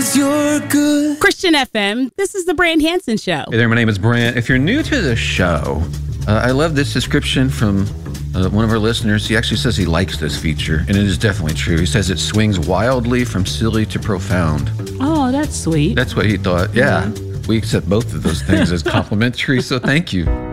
you're good. Christian FM, this is the Brand Hansen Show. Hey there, my name is Brant. If you're new to the show, I love this description from one of our listeners. He actually says he likes this feature, and it is definitely true. He says it swings wildly from silly to profound. Oh, that's sweet. That's what he thought. Yeah. We accept both of those things as complimentary, so thank you.